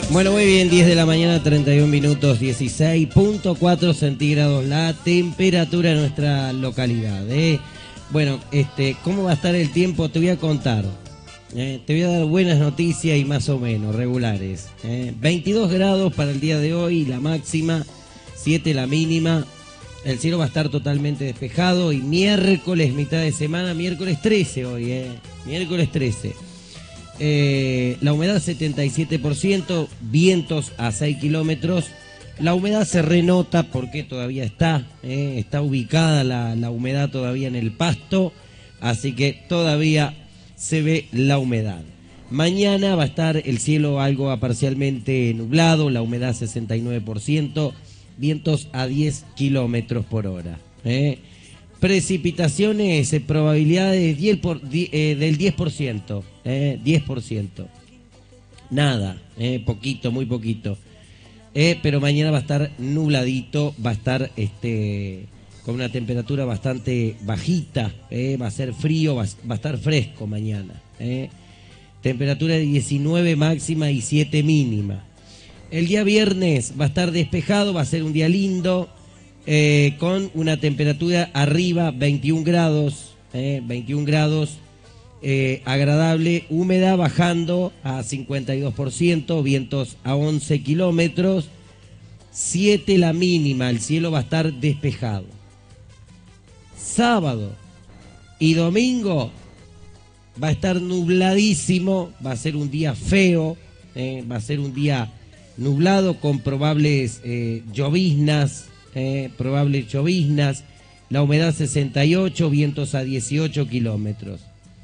Bueno, muy bien, 10 de la mañana, 31 minutos, 16.4 centígrados la temperatura en nuestra localidad. Bueno, ¿cómo va a estar el tiempo? Te voy a contar. Te voy a dar buenas noticias y más o menos regulares. 22 grados para el día de hoy, la máxima, 7 la mínima. El cielo va a estar totalmente despejado y miércoles, mitad de semana, miércoles 13 hoy, miércoles 13. La humedad 77%, vientos a 6 kilómetros. La humedad se renota porque todavía está ubicada la humedad todavía en el pasto, así que todavía se ve la humedad. Mañana va a estar el cielo algo parcialmente nublado, la humedad 69%, vientos a 10 kilómetros por hora. Precipitaciones, probabilidades del 10%, 10%. Nada, poquito, muy poquito. Pero mañana va a estar nubladito, va a estar con una temperatura bastante bajita, va a ser frío, va a estar fresco mañana. Temperatura de 19 máxima y 7 mínima. El día viernes va a estar despejado, va a ser un día lindo. Con una temperatura arriba 21 grados, 21 grados, agradable, humedad bajando a 52%, vientos a 11 kilómetros, 7 la mínima, el cielo va a estar despejado. Sábado y domingo va a estar nubladísimo, va a ser un día feo, va a ser un día nublado con probables lloviznas. Probables lloviznas, la humedad 68, vientos a 18 kilómetros.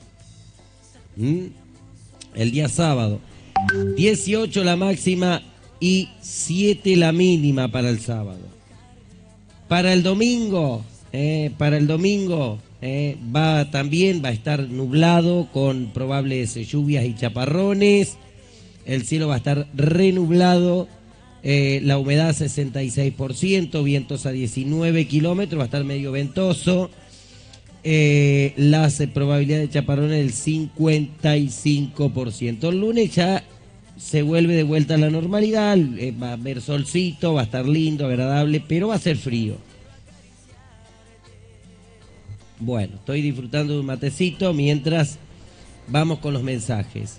El día sábado, 18 la máxima y 7 la mínima para el sábado. Para el domingo, también va a estar nublado con probables lluvias y chaparrones. El cielo va a estar renublado. La humedad 66%, vientos a 19 kilómetros, va a estar medio ventoso. Las probabilidades de chaparrones del 55%. El lunes ya se vuelve de vuelta a la normalidad, va a haber solcito, va a estar lindo, agradable, pero va a ser frío. Bueno, estoy disfrutando de un matecito mientras vamos con los mensajes.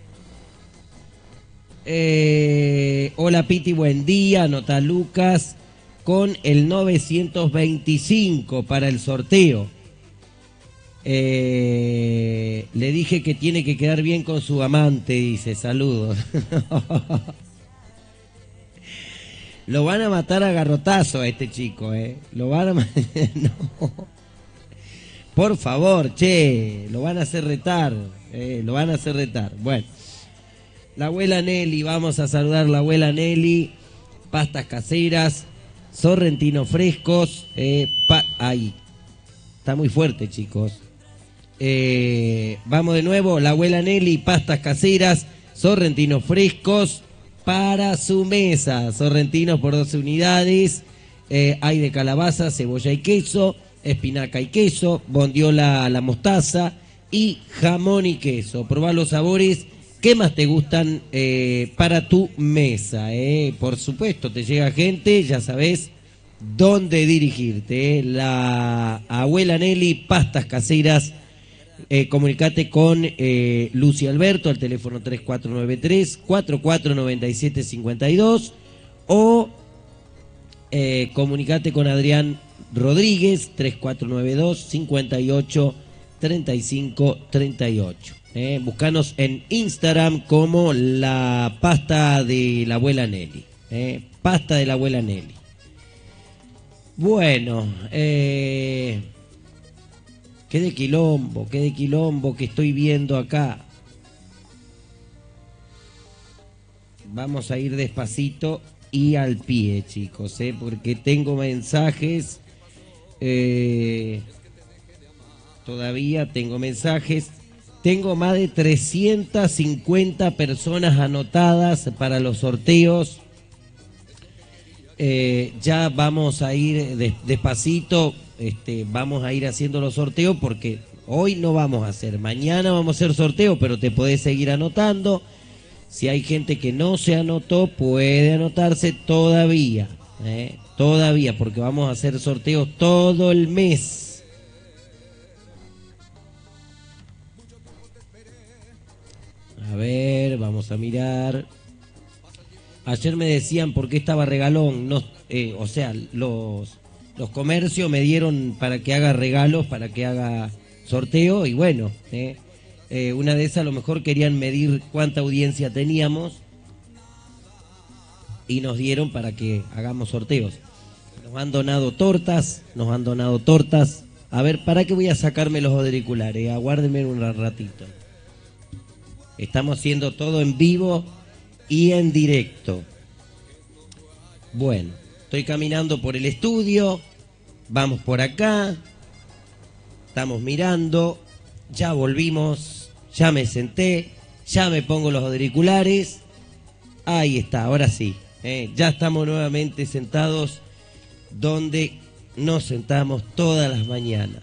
Hola Piti, buen día, anota Lucas con el 925 para el sorteo. Le dije que tiene que quedar bien con su amante, dice, saludos. Lo van a matar a garrotazo a este chico, lo van a no. Por favor, che, lo van a hacer retar, Bueno. La abuela Nelly, vamos a saludar a la abuela Nelly, pastas caseras, sorrentinos frescos, ahí, está muy fuerte chicos. Vamos de nuevo, la abuela Nelly, pastas caseras, sorrentinos frescos para su mesa, sorrentinos por 12 unidades, hay de calabaza, cebolla y queso, espinaca y queso, bondiola a la mostaza y jamón y queso. Probá los sabores. ¿Qué más te gustan para tu mesa? Por supuesto, te llega gente, ya sabes dónde dirigirte. La abuela Nelly, pastas caseras. Comunicate con Lucy Alberto al teléfono 3493-449752 o comunicate con Adrián Rodríguez 3492-583538. Buscanos en Instagram como la pasta de la abuela Nelly. Pasta de la abuela Nelly. Bueno, qué de quilombo que estoy viendo acá. Vamos a ir despacito y al pie, chicos, porque tengo mensajes. Todavía tengo mensajes. Tengo más de 350 personas anotadas para los sorteos. Ya vamos a ir despacito, vamos a ir haciendo los sorteos porque hoy no vamos a hacer. Mañana vamos a hacer sorteo, pero te podés seguir anotando. Si hay gente que no se anotó, puede anotarse todavía. Todavía, porque vamos a hacer sorteos todo el mes. A ver, vamos a mirar. Ayer me decían por qué estaba regalón. No, o sea, los comercios me dieron para que haga regalos, para que haga sorteo. Y bueno, una de esas a lo mejor querían medir cuánta audiencia teníamos. Y nos dieron para que hagamos sorteos. Nos han donado tortas. A ver, ¿para qué voy a sacarme los auriculares? Aguárdenme un ratito. Estamos haciendo todo en vivo y en directo. Bueno, estoy caminando por el estudio. Vamos por acá. Estamos mirando. Ya volvimos. Ya me senté. Ya me pongo los auriculares. Ahí está, ahora sí. Ya estamos nuevamente sentados donde nos sentamos todas las mañanas.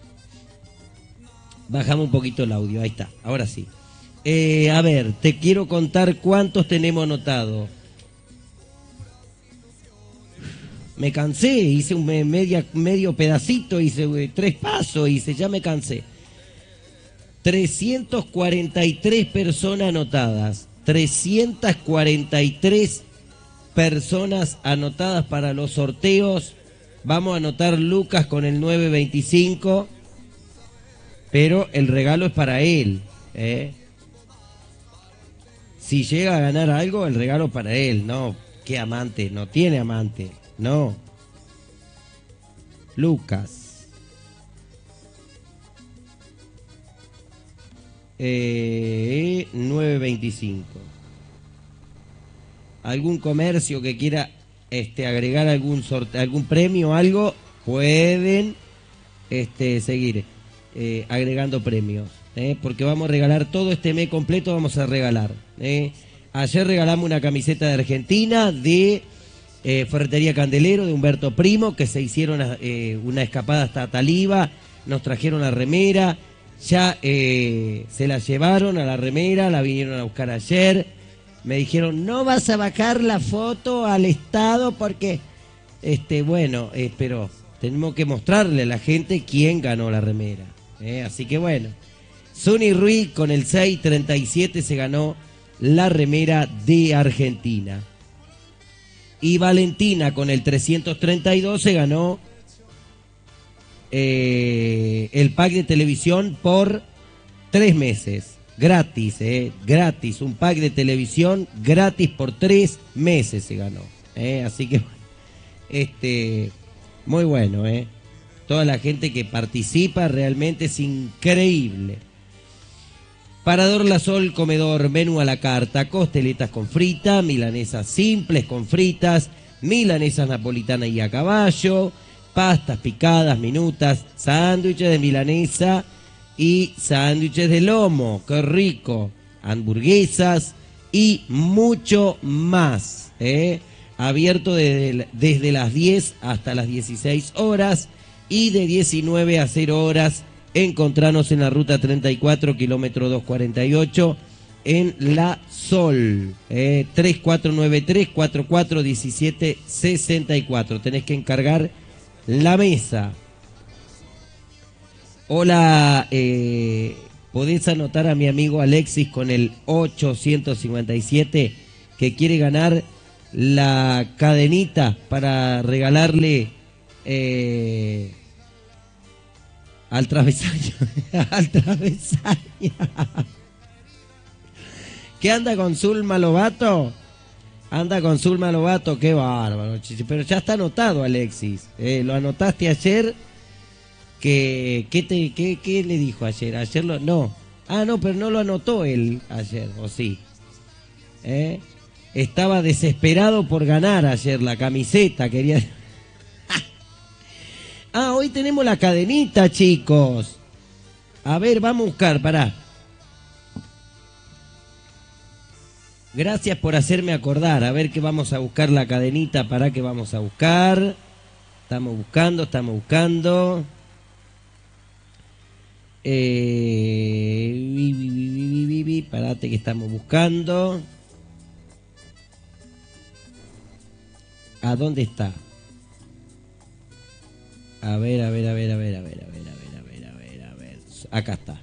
Bajamos un poquito el audio, ahí está, ahora sí. A ver, te quiero contar cuántos tenemos anotados. Me cansé, hice un medio pedacito, hice 3 pasos, ya me cansé. 343 personas anotadas. 343 personas anotadas para los sorteos. Vamos a anotar Lucas con el 925, pero el regalo es para él. Si llega a ganar algo, el regalo es para él. No, qué amante, no tiene amante, no. Lucas. 925. Algún comercio que quiera agregar algún premio o algo, pueden seguir agregando premios, porque vamos a regalar todo este mes completo, vamos a regalar. Ayer regalamos una camiseta de Argentina de Ferretería Candelero, de Humberto Primo, que se hicieron una escapada hasta Taliba, nos trajeron la remera, ya se la llevaron a la remera, la vinieron a buscar ayer. Me dijeron, no vas a bajar la foto al estado porque, bueno, pero tenemos que mostrarle a la gente quién ganó la remera. Así que bueno, Zuni Ruiz con el 637 se ganó la remera de Argentina. Y Valentina con el 332 se ganó el pack de televisión por 3 meses. Gratis, gratis, un pack de televisión gratis por 3 meses se ganó. Así que, muy bueno, toda la gente que participa realmente es increíble. Parador La Sol, comedor, menú a la carta, costeletas con frita, milanesas simples con fritas, milanesas napolitanas y a caballo, pastas picadas, minutas, sándwiches de milanesa y sándwiches de lomo, qué rico, hamburguesas y mucho más. Abierto desde las 10 hasta las 16 horas y de 19 a 0 horas. Encontrarnos en la ruta 34, kilómetro 248, en La Sol. 3493-441764. Tenés que encargar la mesa. Hola, podés anotar a mi amigo Alexis con el 857 que quiere ganar la cadenita para regalarle al travesaño. Al travesaño. ¿Qué anda con Zulma Lobato? Anda con Zulma Lobato, qué bárbaro. Pero ya está anotado, Alexis. Lo anotaste ayer. ¿Qué le dijo ayer? Ayer no. Ah, no, pero no lo anotó él ayer, ¿o sí? Estaba desesperado por ganar ayer la camiseta, quería... Ah, hoy tenemos la cadenita, chicos. A ver, vamos a buscar, pará. Gracias por hacerme acordar. A ver que vamos a buscar la cadenita, para que vamos a buscar. Estamos buscando. Parate que estamos buscando. ¿A dónde está? A ver. Acá está.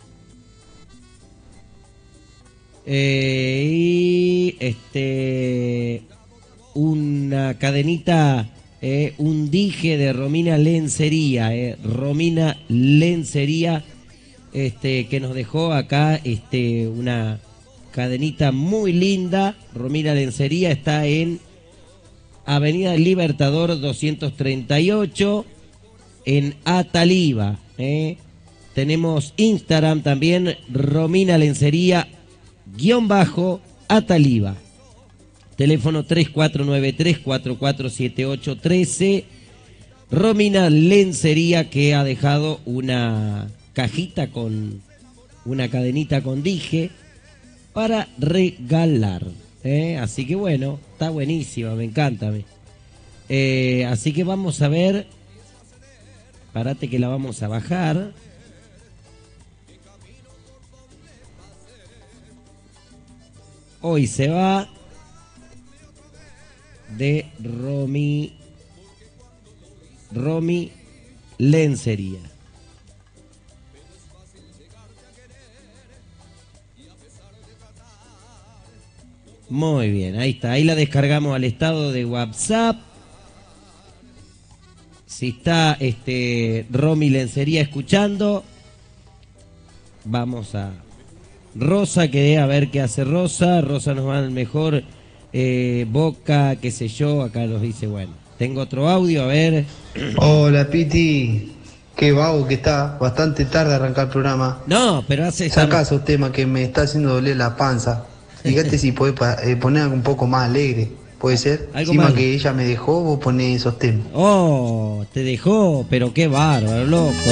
Una cadenita, un dije de Romina Lencería, Romina Lencería, que nos dejó acá, una cadenita muy linda. Romina Lencería está en Avenida Libertador 238, en Ataliva. Tenemos Instagram también, Romina Lencería _Ataliva. Teléfono 3493-447813. Romina Lencería, que ha dejado una cajita con una cadenita con dije para regalar. Así que bueno, está buenísima, me encanta. Así que vamos a ver. Parate que la vamos a bajar. Hoy se va de Romy Lencería. Muy bien, ahí está. Ahí la descargamos al estado de WhatsApp. Si está Romy Lencería escuchando, vamos a Rosa, que a ver qué hace Rosa. Rosa nos va al mejor Boca, qué sé yo. Acá nos dice, bueno, tengo otro audio, a ver. Hola Piti, qué vago que está, bastante tarde arrancar el programa. No, pero hace... Saca esos temas que me está haciendo doler la panza. Fíjate si podés poner algo un poco más alegre, ¿puede ser? Encima más... que ella me dejó, vos ponés esos temas. Oh, te dejó, pero qué bárbaro, loco.